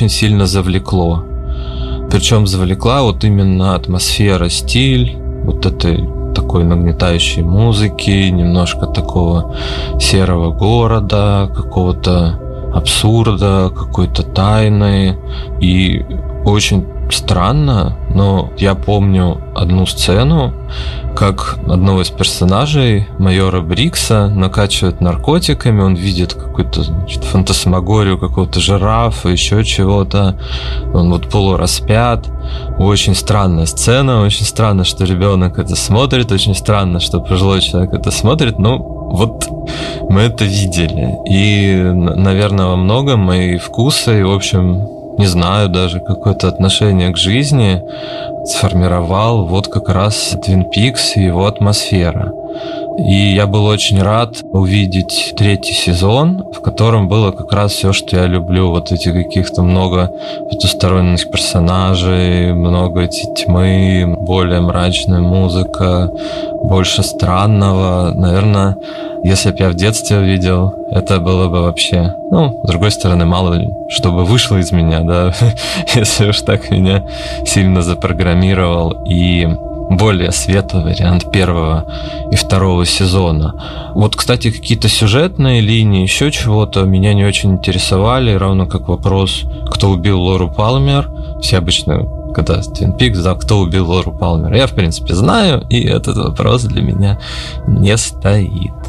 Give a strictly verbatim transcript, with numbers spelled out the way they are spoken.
очень сильно завлекло. Причем завлекла вот именно атмосфера, стиль, вот этой такой нагнетающей музыки, немножко такого серого города, какого-то абсурда, какой-то тайны. И очень странно, но я помню одну сцену, как одного из персонажей, майора Брикса, накачивают наркотиками, он видит какую-то, значит, фантасмагорию какого-то жирафа, еще чего-то, он вот полураспят. Очень странная сцена, очень странно, что ребенок это смотрит, очень странно, что пожилой человек это смотрит, но вот мы это видели. И, наверное, во многом мои вкусы, и, в общем, не знаю, даже какое-то отношение к жизни сформировал вот как раз Twin Peaks и его атмосфера. И я был очень рад увидеть третий сезон, в котором было как раз все, что я люблю. Вот эти каких-то много потусторонних персонажей, много эти тьмы, более мрачная музыка, больше странного. Наверное, если бы я в детстве увидел, это было бы вообще... Ну, с другой стороны, мало ли, чтобы вышло из меня, да, если уж так меня сильно запрограммировал. И более светлый вариант первого и второго сезона. Вот, кстати, какие-то сюжетные линии, еще чего-то меня не очень интересовали, равно как вопрос, кто убил Лору Палмер. Все обычно, когда Twin Peaks, да, кто убил Лору Палмер, я, в принципе, знаю, и этот вопрос для меня не стоит.